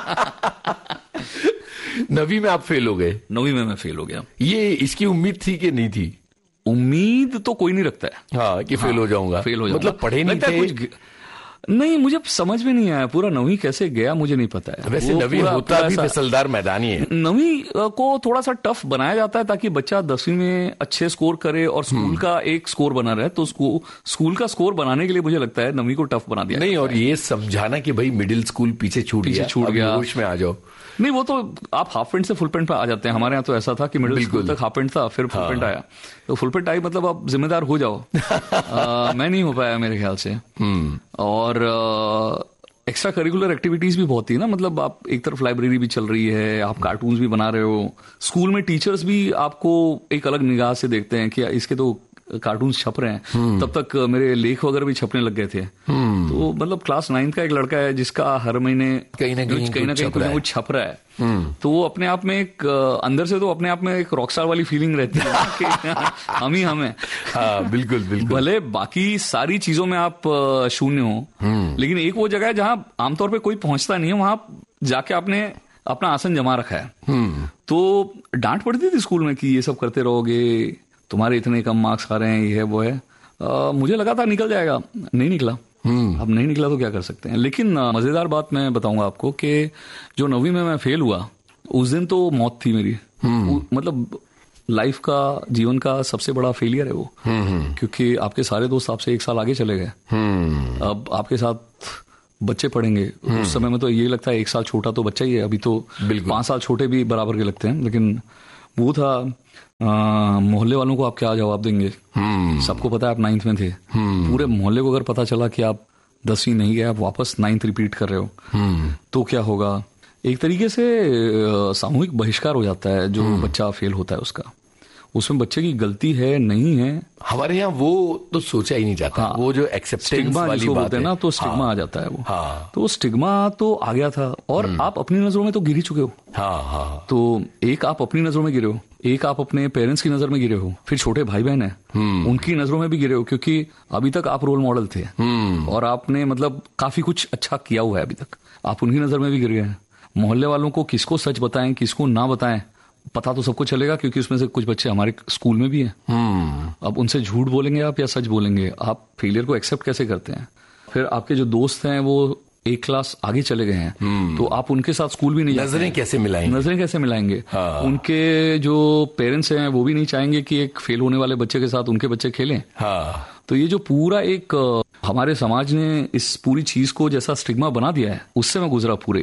9वीं में आप फेल हो गए? 9वीं में मैं फेल हो गया। ये इसकी उम्मीद थी कि नहीं थी? उम्मीद तो कोई नहीं रखता है। हाँ, कि फेल हो जाऊंगा। फेल हो जाऊंगा। मतलब पढ़े नहीं थे? कुछ नहीं, मुझे समझ में नहीं आया पूरा 9वीं कैसे गया, मुझे नहीं पता है। वैसे 9वीं होता भी फिसलदार मैदान ही है। 9वीं को थोड़ा सा टफ बनाया जाता है ताकि बच्चा 10वीं में अच्छे स्कोर करे और स्कूल का एक स्कोर बना रहे। तो स्कूल का स्कोर बनाने के लिए मुझे लगता है 9वीं को टफ बना दिया नहीं, और ये समझाना कि भाई मिडिल स्कूल पीछे छूट गया, होश में आ जाओ। नहीं, वो तो आप हाफ पैंट से फुल पैंट पे आ जाते हैं। हमारे यहाँ तो ऐसा था कि मिडिल स्कूल तक हाफ पैंट था, फिर फुल पैंट आया। तो फुल पैंट आई मतलब आप जिम्मेदार हो जाओ। मैं नहीं हो पाया मेरे ख्याल से। और एक्स्ट्रा करिकुलर एक्टिविटीज भी बहुत थी ना, मतलब आप एक तरफ लाइब्रेरी भी चल रही है, आप कार्टून्स भी बना रहे हो, स्कूल में टीचर्स भी आपको एक अलग निगाह से देखते हैं कि इसके तो कार्टून छप रहे हैं। तब तक मेरे लेख वगैरह भी छपने लग गए थे। तो मतलब क्लास 9 का एक लड़का है जिसका हर महीने कहीं ना कहीं कुछ छप रहा है। तो वो अपने आप में एक अंदर से तो अपने आप में एक रॉकस्टार वाली फीलिंग रहती है कि हम ही हम हैं। हाँ, बिल्कुल बिल्कुल। भले बाकी सारी चीजों में आप शून्य हो, लेकिन एक वो जगह है जहां आमतौर पे कोई पहुंचता नहीं है, वहां जाके आपने अपना आसन जमा रखा है। तो डांट पड़ती थी स्कूल में कि ये सब करते रहोगे, तुम्हारे इतने कम मार्क्स आ रहे हैं, ये है वो है। मुझे लगा था निकल जाएगा, नहीं निकला। अब नहीं निकला तो क्या कर सकते हैं। लेकिन मजेदार बात मैं बताऊंगा आपको कि जो 9वीं में मैं फेल हुआ उस दिन तो मौत थी मेरी। मतलब लाइफ का, जीवन का सबसे बड़ा फेलियर है वो। क्योंकि आपके सारे दोस्त आपसे एक साल आगे चले गए। अब आपके साथ बच्चे पढ़ेंगे। उस समय में तो ये लगता है एक साल छोटा तो बच्चा ही है, अभी तो 5 साल छोटे भी बराबर के लगते हैं। लेकिन वो था मोहल्ले वालों को आप क्या जवाब देंगे? सबको पता है आप 9th में थे। पूरे मोहल्ले को अगर पता चला कि आप 10वीं नहीं गए, आप वापस 9th रिपीट कर रहे हो, तो क्या होगा? एक तरीके से सामूहिक बहिष्कार हो जाता है जो बच्चा फेल होता है उसका। उसमें बच्चे की गलती है नहीं है, हमारे यहाँ वो तो सोचा ही नहीं जाता। हाँ, वो जो एक्सेप्टेंस वाली बात है ना, तो स्टिग्मा आ जाता है वो। हाँ, तो स्टिग्मा तो आ गया था और आप अपनी नजरों में तो गिर ही चुके हो। हाँ। तो एक आप अपनी नजरों में गिरे हो, एक आप अपने पेरेंट्स की नजर में गिरे हो, फिर छोटे भाई बहन है उनकी नजरों में भी गिरे हो, क्योंकि अभी तक आप रोल मॉडल थे और आपने मतलब काफी कुछ अच्छा किया हुआ है अभी तक, आप उनकी नजर में भी गिर गए हैं। मोहल्ले वालों को किसको सच बताएं किसको ना बताएं पता तो सबको चलेगा, क्योंकि उसमें से कुछ बच्चे हमारे स्कूल में भी हैं। अब उनसे झूठ बोलेंगे आप या सच बोलेंगे? आप फेलियर को एक्सेप्ट कैसे करते हैं? फिर आपके जो दोस्त हैं वो एक क्लास आगे चले गए हैं, तो आप उनके साथ स्कूल भी नहीं जाते। नजरें कैसे मिलाएंगे? हाँ। उनके जो पेरेंट्स हैं वो भी नहीं चाहेंगे कि एक फेल होने वाले बच्चे के साथ उनके बच्चे खेलें। हाँ। तो ये जो पूरा एक हमारे समाज ने इस पूरी चीज को जैसा स्टिग्मा बना दिया है, उससे मैं गुजरा पूरे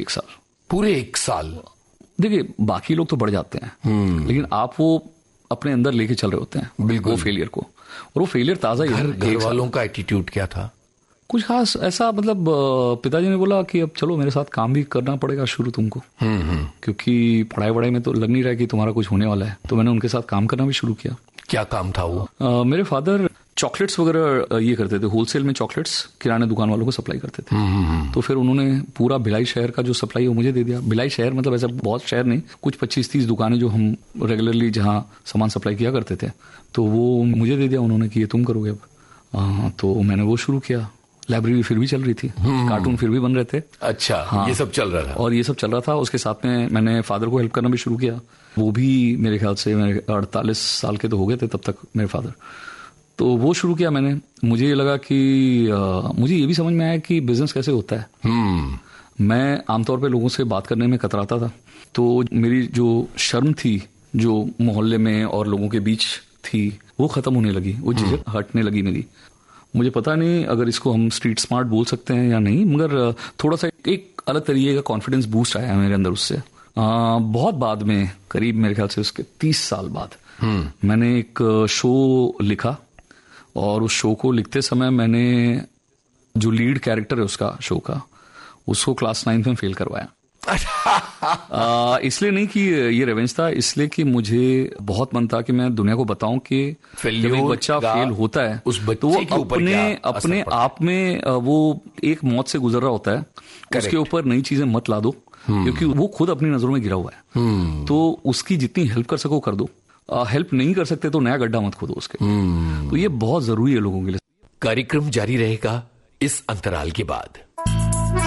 एक साल। देखिए, बाकी लोग तो बढ़ जाते हैं, लेकिन आप वो अपने अंदर लेके चल रहे होते हैं वो फेलियर को, और वो फेलियर ताजा ही है। घर वालों का एटीट्यूड क्या था? कुछ खास ऐसा, मतलब पिताजी ने बोला कि अब चलो मेरे साथ काम भी करना पड़ेगा शुरू तुमको, क्योंकि पढ़ाई में तो लग नहीं रहा है कि तुम्हारा कुछ होने वाला है। तो मैंने उनके साथ काम करना भी शुरू किया। क्या काम था वो? मेरे फादर चॉकलेट्स वगैरह ये करते थे, होलसेल में चॉकलेट्स किराने दुकान वालों को सप्लाई करते थे। तो फिर उन्होंने पूरा भिलाई शहर का जो सप्लाई है वो मुझे दे दिया। भिलाई शहर मतलब ऐसा बहुत शहर नहीं, कुछ 25-30 दुकानें जो हम रेगुलरली जहां सामान सप्लाई किया करते थे, तो वो मुझे दे दिया उन्होंने कि ये तुम करोगे अब। तो मैंने वो शुरू किया। लाइब्रेरी फिर भी चल रही थी, कार्टून फिर भी बन रहे थे। अच्छा, हाँ, ये सब चल रहा था। और ये सब चल रहा था, उसके साथ में मैंने फादर को हेल्प करना भी शुरू किया। वो भी मेरे ख्याल से मेरे 48 साल के तो हो गए थे तब तक मेरे फादर। तो वो शुरू किया मैंने। मुझे ये लगा कि मुझे ये भी समझ में आया कि बिजनेस कैसे होता है। मैं आमतौर पे लोगों से बात करने में कतराता था, तो मेरी जो शर्म थी जो मोहल्ले में और लोगों के बीच थी वो खत्म होने लगी, वो झिझक हटने लगी मेरी। मुझे पता नहीं अगर इसको हम स्ट्रीट स्मार्ट बोल सकते हैं या नहीं, मगर थोड़ा सा एक अलग तरीके का कॉन्फिडेंस बूस्ट आया मेरे अंदर उससे। बहुत बाद में, करीब मेरे ख्याल से उसके 30 साल बाद, मैंने एक शो लिखा, और उस शो को लिखते समय मैंने जो लीड कैरेक्टर है उसका शो का, उसको क्लास 9 में फेल करवाया। इसलिए नहीं कि ये रिवेंज था, इसलिए कि मुझे बहुत मन था कि मैं दुनिया को बताऊं कि जब एक बच्चा फेल होता है उस बच्चे तो वो के ऊपर अपने आप में वो एक मौत से गुजर रहा होता है। उसके ऊपर नई चीजें मत ला दो, क्योंकि वो खुद अपनी नजरों में गिरा हुआ है। तो उसकी जितनी हेल्प कर सको कर दो, हेल्प नहीं कर सकते तो नया गड्ढा मत खोदो उसके। तो ये बहुत जरूरी है लोगों के लिए। कार्यक्रम जारी रहेगा इस अंतराल के बाद।